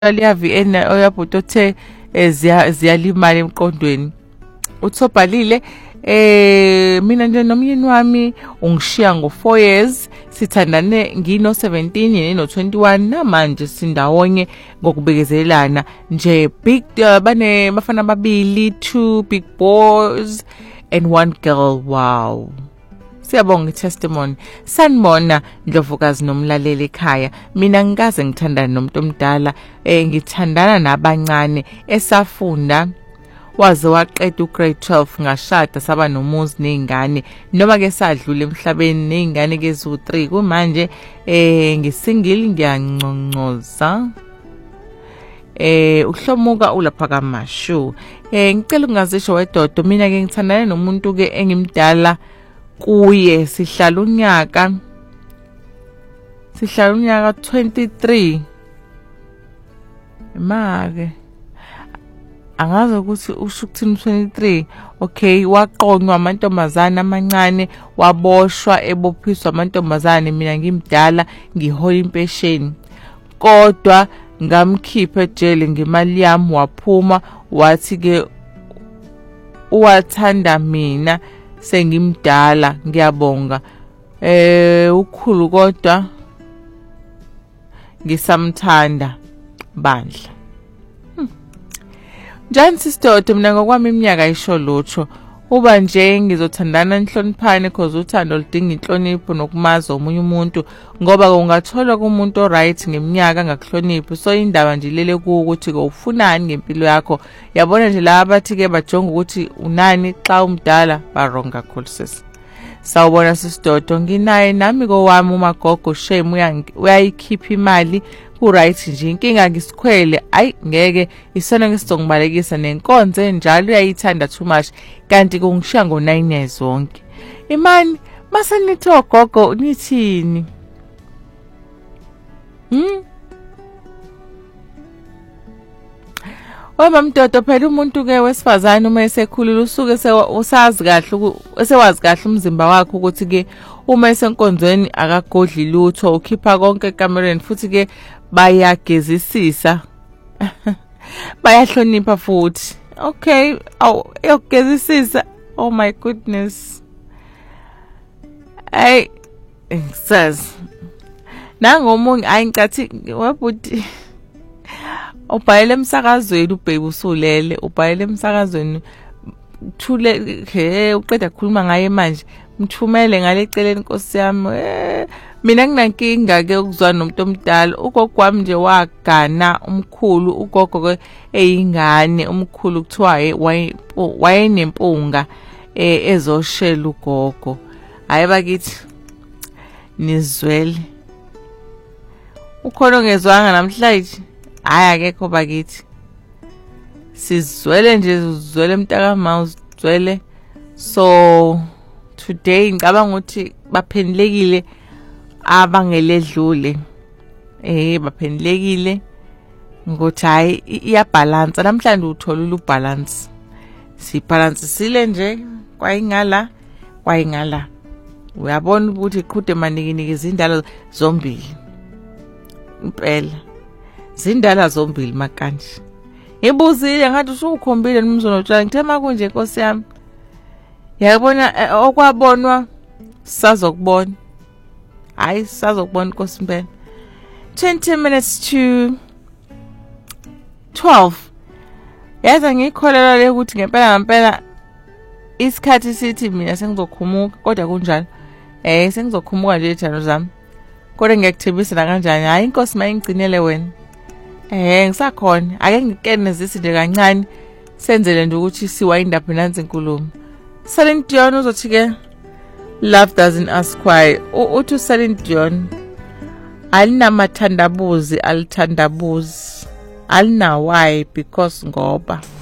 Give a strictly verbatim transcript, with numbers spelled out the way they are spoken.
liya V N oyabhuti othe ziyalimala emqondweni uthobhalile eh mina nje nomyeni wami ungishiya ngo four years sithandane ngino seventeen yena no twenty-one namanje sindawonye ngokubekezelana nje big uh, bane bafana ababili two big boys and one girl. Wow, siyabonga testimony. Sanibona Ndlovukazi nomlaleli ekhaya. Mina ngikaze ngithandana nomuntu omdala, eh ngithandana nabancane esafunda waze waqeda ugrade twelve ngashada saba nomuzi nezingane noma ke sadlula emhlabeni nezingane ke zu three kumanje eh ngisingle ngiyanconcoza eh uhlomuka ulapha kaMashu. Eh ngicela ungazisho wedodo, mina ke ngithandana nomuntu ke engimdala kuye, sihlala unyaka sihlala unyaka twenty-three make angazi ukuthi usho ukuthini twenty-three. Okay, waqonywa amantombazana amancane, waboshwa ebophiswa amantombazane, mina ngimdala ngihola impesheni, kodwa ngamkhipha ejele ngemali yami waphuma wathi ke uwathanda mina sengimdala. Ngiyabonga eh ukhulu kodwa ngisamthanda bandla. hmm. Njani sistodo, mina ngokwami iminyaka ayisho lutho, uba nje ngizothandana nihloniphane cause uthando lidinga inhlonipho nokumaza omunye umuntu, ngoba ungathola kumuntu oright ngeminyaka ngakuhloniphi. So indaba nje lele ku ukuthi ko ufunani ngempilo yakho. Yabona nje la abathi ke bajonga ukuthi unani xa umdala baronga kakhulu sis. Sawubona sistodo, nginaye nami kowami umagogo shame uyayikhipha imali ku right nje, inkinga ngisikhwele ayi ngeke isona ngisizongibalekisa nenkonzo njalo uyayithanda too much kanti kungishiya ngo nine years wonke. Imani mase nithi ogogo nithini? Hmm Oba mdodo phela umuntu ke wesifazane uma esekhulile usuke usazi kahle esewazi kahle umzimba wakhe ukuthi ke uma esenkonzweni akagodli lutho, ukhipha konke ekamereni, futhi ke bayagezisisa bayahlonipha futhi. Okay, aw yogezisisa, oh my goodness. Ay says nangomunye ayincathi wabhuti ubhayele emsakazweni, ubhebe usulele ubhayele emsakazweni, thule he uqeda ukukhuluma ngaye manje mthumele ngale eceleni Nkosi yami. eh mina nginankinga ke ukuzwana nomuntu omdala. Ugogo wami nje wagana umkhulu, ugogo ke eyingane, umkhulu kuthiwa wayenempunga eh ezoshela ugogo. Hayi bakithi nizwele ukhona ongezwanga namhlanje, hayi akekho bakithi, sizwele nje uzwele mntaka mouse uzwele. So today ngicabanga ukuthi baphenilekile abangeledlule, eh baphenilekile ngokuthi hayi iyabalance namhlanje, uthola ubalance, sibalance sile nje kwayingala kwayingala. Uyabona ukuthi iqhude manikiniki izindalo zombili impela, zindala zombili makanje. Ngibuzile ngathi usukhombile nomzonotshela ngithema kunje Nkosi yami. Yabona okwabonwa sazokubona, hayi sazokubona Nkosi impela. twenty minutes to twelve. Yaza ngikholela le ukuthi ngempela ngempela isikhathi sithi mina sengizokhumuka, kodwa kunjalo eh sengizokhumuka nje ejalo zami, kodwa ngiyakuthembisa la kanjani. Hayi Nkosi mayingcinele wena, eh ngisakhona, ake ngikenezise nje kancane senzele nje ukuthi siwind up nansi inkulumo. Celine Dion uzothi ke love doesn't ask why. Uthi Celine Dion alinamathandabuzi alithandabuzi, alina why because ngoba